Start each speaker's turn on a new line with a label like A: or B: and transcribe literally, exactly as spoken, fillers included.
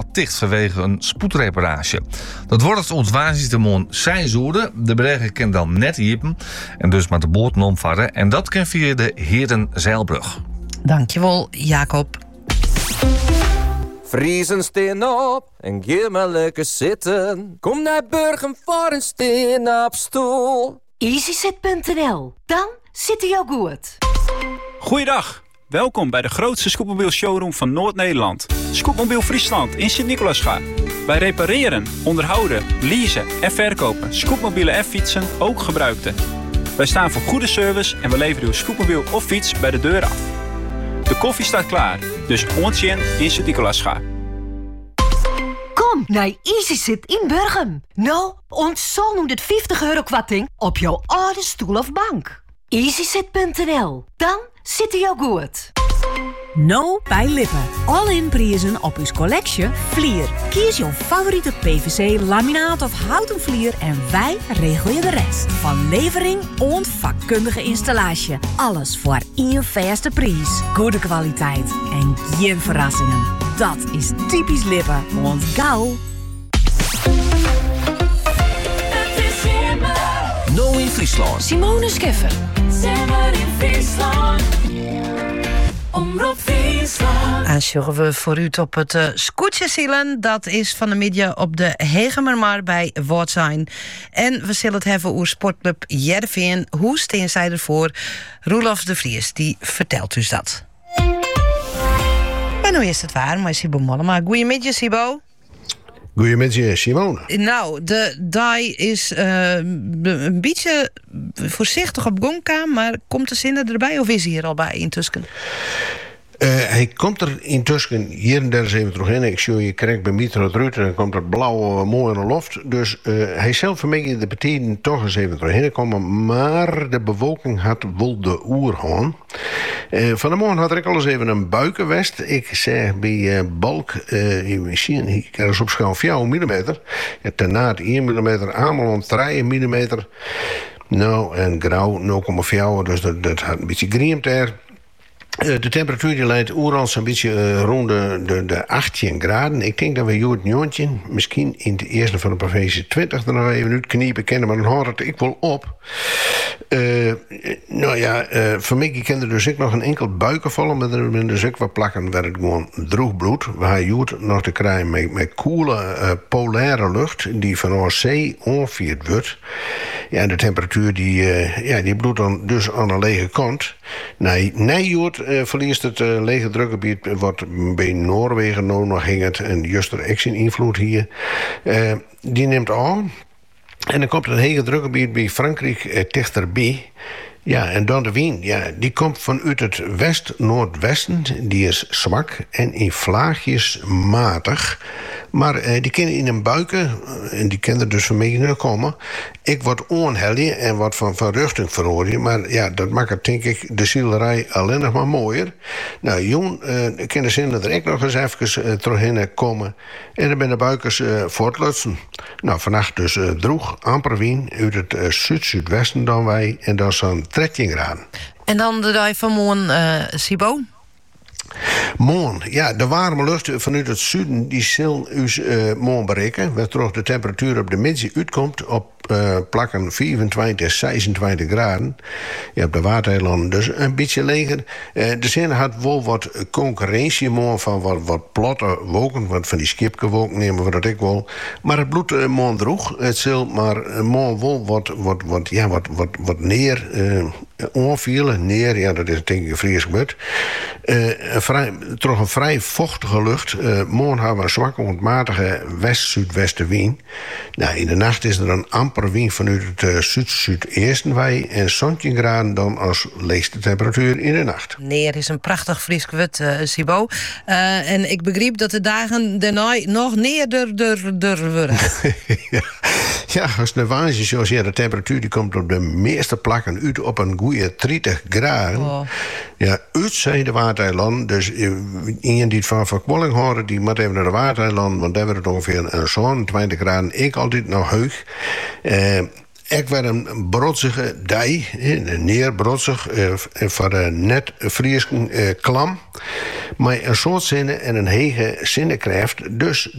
A: dicht vanwege een spoedreparage. Dat wordt het ons de zijn zoede. De bregen kan dan net hiepen en dus met de boten omvaren. En dat kan via de Herenzeilbrug.
B: Dankjewel, Jacob.
C: Vriezen steen op en ga maar lekker zitten. Kom naar Burgum voor een steen op stoel.
D: easysit punt n l. Dan zit hij al goed.
E: Goeiedag. Welkom bij de grootste scootmobiel showroom van Noord-Nederland. Scootmobiel Friesland in Sint-Nicolaasga. Wij repareren, onderhouden, leasen en verkopen scootmobielen en fietsen, ook gebruikte. Wij staan voor goede service en we leveren uw scootmobiel of fiets bij de deur af. De koffie staat klaar, dus ons in in Sint-Nicolaasga.
D: Kom naar easysit in Burgum. Nou, ons honderdvijftig euro kwarting op jouw oude stoel of bank. easysit punt n l. Dan zit hij al goed.
F: Nou bij Lippen. All-in prijzen op uw collectie Vlier. Kies jouw favoriete P V C, laminaat of houten vlier en wij regelen je de rest. Van levering en vakkundige installatie. Alles voor één vaste prijs. Goede kwaliteit en geen verrassingen. Dat is typisch Lippen, want gauw.
G: No in Friesland.
D: Simone Scheffer.
H: Simmer in Friesland. Omroep Friesland.
B: Aansjoggen we voor u op het uh, scootjesielen. Dat is van de middag op de Hegemermar bij Wortzijn. En we zullen het hebben over sportclub Jervin. Hoe steen zij ervoor? Roelof de Vries, die vertelt u dat. En nu is het waar, maar Sibo Mollema. Goedemiddag, Sibo.
I: Goedemiddag, Simone.
B: Nou, de dai is uh, een beetje voorzichtig op gongkaan, maar komt de zinnen erbij of is hij er al bij intussen?
I: Uh, hij komt er intussen hier en daar eens even terug in. Ik zie je krijgt bij Mitra eruit en dan komt er blauw uh, mooi in de loft. Dus uh, hij zelf een beetje de partien toch eens even terug in komen. Maar de bewolking had wel de oerhoorn. Uh, van de morgen had ik al eens even een buikenwest. Ik zeg bij uh, Balk, uh, misschien ik kan eens opschouwen vier millimeter. Ja, Tenaat één millimeter, Ameland drie millimeter. Nou, en grauw nul komma vier, dus dat, dat had een beetje griemt daar. De temperatuur die leidt oerals een beetje uh, rond de, de, de achttien graden. Ik denk dat we Jood Njontje, misschien in de eerste van de provincie twintig, er nog even uit kniepen kennen, maar dan houdt het ik wel op. Uh, nou ja, uh, voor mij kende dus ik nog een enkel buiken vallen, maar er ben dus ook wat plakken waar het gewoon droeg bloed. Waar Jood nog te krijgen met, met koele, uh, polaire lucht, die van onze zee onvierd wordt. Ja, de temperatuur die, uh, ja, die bloedt dan dus aan de lege kant. Nee, nee Jood. Uh, verliest het uh, lege drukgebied wat bij Noorwegen nou nog ging het en juist er echt zijn invloed hier. Uh, die neemt aan en dan komt een hege drukgebied bij Frankrijk uh, dichterbij. Ja, en dan de wind, ja, die komt vanuit het west-noordwesten. Die is zwak en in vlaagjes matig. Maar eh, die kunnen in een buiken, en die kunnen dus van mij komen. Ik word onhellig en wat van, van richting verhoren. Maar ja, dat maakt het, denk ik, de zielerij alleen nog maar mooier. Nou, Joen, uh, ik kan de zin dat er ik nog eens even uh, terug komen. En dan ben de buikers uh, voortlutsen. Nou, vannacht dus uh, droeg, amper wien, uit het uh, zuid-zuidwesten dan wij. En dan zo'n dertien graden.
B: En dan de dag van morgen, uh, Sibo?
I: Morgen, ja, de warme lucht vanuit het zuiden die zal u uh, morgen bereiken. Waar toch de temperatuur op de middag uitkomt op uh, plakken vierentwintig, zesentwintig graden. Ja, op de Waardeilanden dus een beetje leger. Uh, de zin had wel wat concurrentie morgen van wat, wat platte wolken, wat van die skipkewolken nemen we dat ik wel. Maar het bloed uh, morgen droeg. Het zal maar uh, morgen wel wat, wat, wat, ja, wat, wat, wat neer uh, onvielen. Neer, ja, dat is denk ik een Fries gebeurd. Uh, Vrij, toch een vrij vochtige lucht. Uh, morgen hebben we een zwakke, onmatige west-zuidwestenwind. Nou, in de nacht is er een amper wind vanuit het uh, zuid-zuideesten wij. En zeventien graden dan als leegste temperatuur in de nacht.
B: Neer is een prachtig Fries gewut, uh, Sibo. Uh, en ik begreep dat de dagen daarna nog neerder der, der worden.
I: ja. ja, als de waanzin zoals ja, de temperatuur die komt op de meeste plakken uit op een goede dertig graden. Oh. Ja, uit zijn de Waardeilanden. Dus iemand die het van verkwolling horen, die moet even naar de Waardeilanden, want daar wordt het ongeveer een zo'n twintig graden. Ik altijd nog heug. Uh, ik werd een brotsige dij, een neerbrotsig, uh, voor uh, net Friesken uh, klam. Maar een soort zinnen en een hege zinnenkracht. Dus